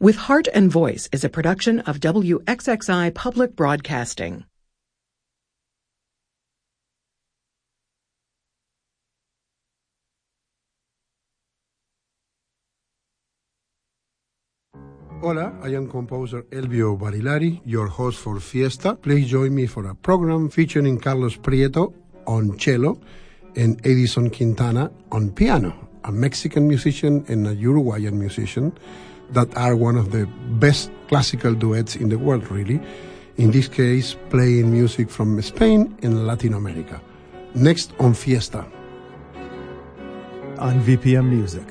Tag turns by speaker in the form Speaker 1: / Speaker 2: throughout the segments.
Speaker 1: With Heart and Voice is a production of WXXI Public Broadcasting.
Speaker 2: Hola, I am composer Elvio Barilari, your host for Fiesta. Please join me for a program featuring Carlos Prieto on cello and Edison Quintana on piano, a Mexican musician and a Uruguayan musician that are one of the best classical duets in the world, really. In this case, playing music from Spain and Latin America. Next on Fiesta.
Speaker 3: On VPM Music.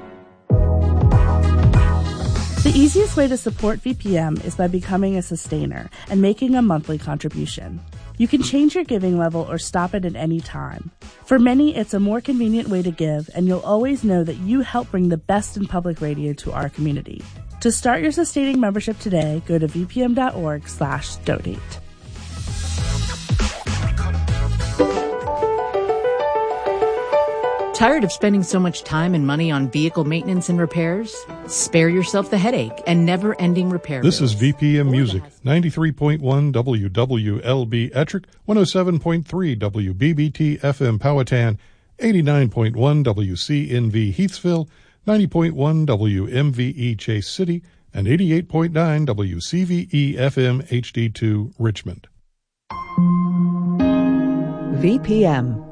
Speaker 4: The easiest way to support VPM is by becoming a sustainer and making a monthly contribution. You can change your giving level or stop it at any time. For many, it's a more convenient way to give, and you'll always know that you help bring the best in public radio to our community. To start your sustaining membership today, go to vpm.org/donate.
Speaker 5: Tired of spending so much time and money on vehicle maintenance and repairs? Spare yourself the headache and never-ending repair
Speaker 6: This
Speaker 5: bills.
Speaker 6: is VPM Music, 93.1 WWLB Ettrick, 107.3 WBBT FM Powhatan, 89.1 WCNV Heathsville, 90.1 WMVE Chase City, and 88.9 WCVE FM HD2 Richmond.
Speaker 7: VPM